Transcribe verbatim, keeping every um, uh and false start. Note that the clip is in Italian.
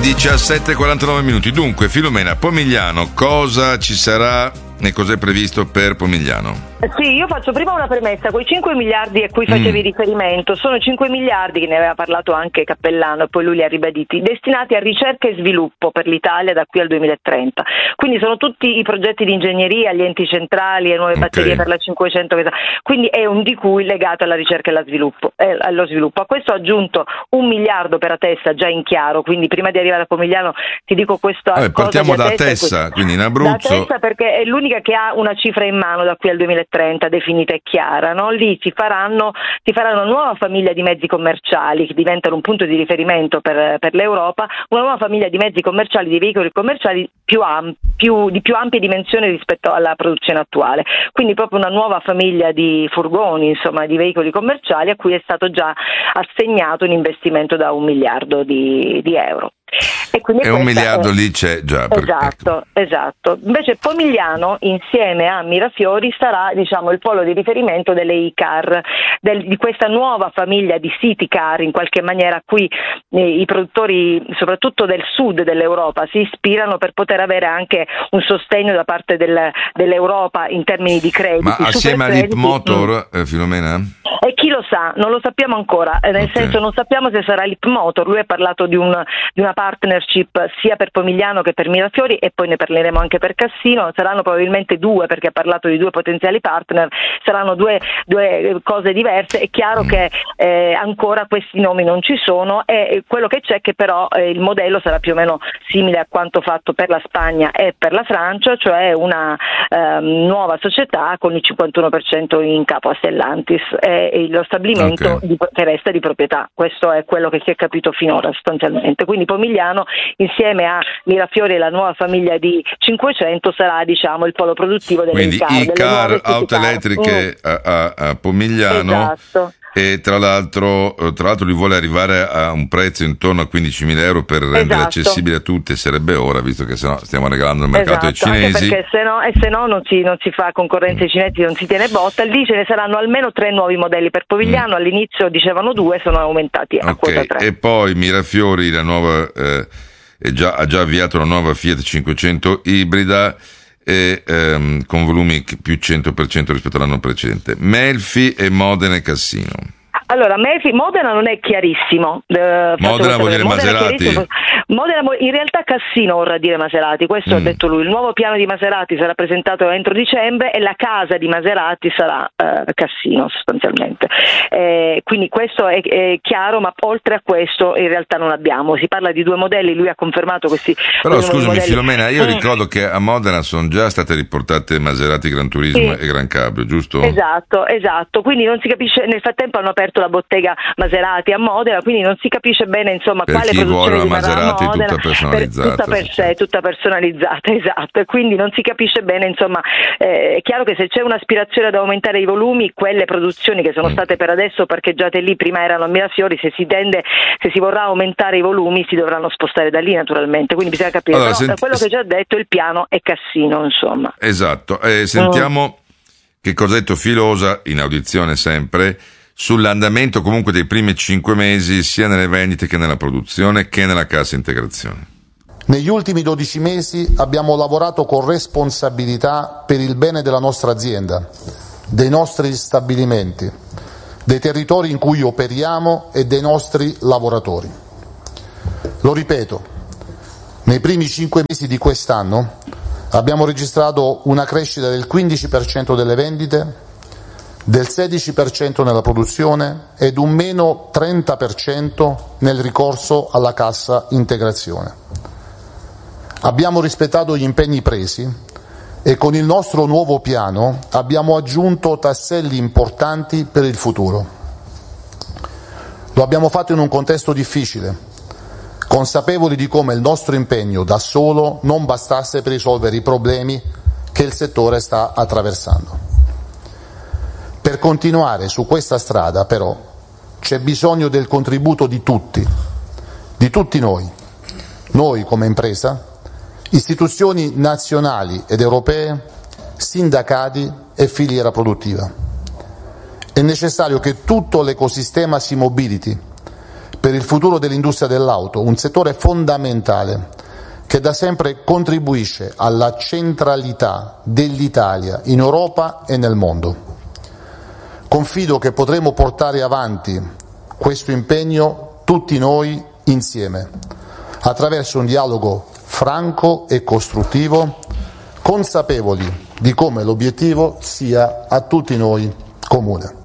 diciassette e quarantanove minuti. Dunque, Filomena, Pomigliano, cosa ci sarà e cos'è previsto per Pomigliano? Sì, io faccio prima una premessa. Quei cinque miliardi a cui facevi mm. riferimento sono cinque miliardi, che ne aveva parlato anche Cappellano e poi lui li ha ribaditi, destinati a ricerca e sviluppo per l'Italia da qui al duemilatrenta. Quindi sono tutti i progetti di ingegneria, gli enti centrali, le nuove batterie okay. per la cinquecento, quindi è un di cui legato alla ricerca e allo sviluppo, eh, allo sviluppo. A questo ho aggiunto un miliardo per Atessa già in chiaro, quindi prima di arrivare a Pomigliano ti dico questo. Vabbè, partiamo da Atessa, quindi in Abruzzo. Da Atessa, perché è l'unica che ha una cifra in mano da qui al duemilatrenta definita e chiara, no? Lì si faranno si farà una nuova famiglia di mezzi commerciali che diventano un punto di riferimento per, per l'Europa, una nuova famiglia di mezzi commerciali, di veicoli commerciali più, am, più di più ampie dimensioni rispetto alla produzione attuale, quindi proprio una nuova famiglia di furgoni, insomma, di veicoli commerciali a cui è stato già assegnato un investimento da un miliardo di, di euro. E, e un miliardo è... lì c'è già. Per... Esatto, esatto. Invece Pomigliano insieme a Mirafiori sarà, diciamo, il polo di riferimento delle e-car, del, di questa nuova famiglia di city car in qualche maniera a cui eh, i produttori soprattutto del sud dell'Europa si ispirano per poter avere anche un sostegno da parte del, dell'Europa in termini di crediti. Ma assieme all'Hip Motor, mm. eh, Filomena? E chi lo sa, non lo sappiamo ancora, nel okay. senso non sappiamo se sarà l'Hip Motor. Lui ha parlato di, un, di una partnership sia per Pomigliano che per Mirafiori e poi ne parleremo anche per Cassino. Saranno probabilmente due, perché ha parlato di due potenziali partner, saranno due, due cose diverse. È chiaro mm. che eh, ancora questi nomi non ci sono, e quello che c'è è che però eh, il modello sarà più o meno simile a quanto fatto per la Spagna e per la Francia, cioè una eh, nuova società con il cinquantuno per cento in capo a Stellantis e, e lo stabilimento okay. di, che resta di proprietà. Questo è quello che si è capito finora sostanzialmente. Quindi Pomigliano insieme a Mirafiori e la nuova famiglia di cinquecento sarà, diciamo, il polo produttivo delle quindi car, i car auto elettriche mm. a, a, a Pomigliano. Esatto. E tra l'altro, tra l'altro lui vuole arrivare a un prezzo intorno a quindicimila euro per rendere esatto. accessibile a tutti, sarebbe ora, visto che sennò stiamo regalando il mercato esatto, ai cinesi. Anche perché se no, e se no non si, non si fa concorrenza ai cinesi, non si tiene botta. Lì ce ne saranno almeno tre nuovi modelli per Pomigliano, mm. all'inizio dicevano due, sono aumentati a okay. quota tre. E poi Mirafiori, la nuova, eh, è già, ha già avviato la nuova Fiat cinquecento ibrida, e ehm, con volumi più cento per cento rispetto all'anno precedente. Melfi e Modena e Cassino. Allora, Melfi, Modena non è chiarissimo. Eh, Modena vuol dire Maserati? Modena, in realtà Cassino vorrà dire Maserati, questo mm. ha detto lui. Il nuovo piano di Maserati sarà presentato entro dicembre e la casa di Maserati sarà eh, Cassino sostanzialmente. Eh, quindi questo è, è chiaro, ma oltre a questo in realtà non abbiamo. Si parla di due modelli, lui ha confermato questi. Però scusami modelli. Filomena, io mm. ricordo che a Modena sono già state riportate Maserati Gran Turismo sì. e Gran Cabrio, giusto? Esatto, esatto. Quindi non si capisce, nel frattempo hanno aperto la bottega Maserati a Modena, quindi non si capisce bene insomma per quale chi produzione vuole la Maserati tutta personalizzata, per, tutta per sé, tutta personalizzata, esatto, e quindi non si capisce bene insomma. Eh, è chiaro che se c'è un'aspirazione ad aumentare i volumi, quelle produzioni che sono mm. state per adesso parcheggiate lì prima erano a Mirafiori, se si tende, se si vorrà aumentare i volumi si dovranno spostare da lì naturalmente, quindi bisogna capire. Allora, però senti... quello che già detto il piano è Cassino insomma. Esatto, eh, sentiamo mm. che cosa ha detto Filosa in audizione sempre sull'andamento comunque dei primi cinque mesi sia nelle vendite che nella produzione che nella cassa integrazione. Negli ultimi dodici mesi abbiamo lavorato con responsabilità per il bene della nostra azienda, dei nostri stabilimenti, dei territori in cui operiamo e dei nostri lavoratori. Lo ripeto, nei primi cinque mesi di quest'anno abbiamo registrato una crescita del quindici per cento delle vendite, del sedici per cento nella produzione ed un meno trenta per cento nel ricorso alla cassa integrazione. Abbiamo rispettato gli impegni presi e con il nostro nuovo piano abbiamo aggiunto tasselli importanti per il futuro. Lo abbiamo fatto in un contesto difficile, consapevoli di come il nostro impegno da solo non bastasse per risolvere i problemi che il settore sta attraversando. Per continuare su questa strada, però, c'è bisogno del contributo di tutti, di tutti noi, noi come impresa, istituzioni nazionali ed europee, sindacati e filiera produttiva. È necessario che tutto l'ecosistema si mobiliti per il futuro dell'industria dell'auto, un settore fondamentale che da sempre contribuisce alla centralità dell'Italia in Europa e nel mondo. Confido che potremo portare avanti questo impegno tutti noi insieme, attraverso un dialogo franco e costruttivo, consapevoli di come l'obiettivo sia a tutti noi comune.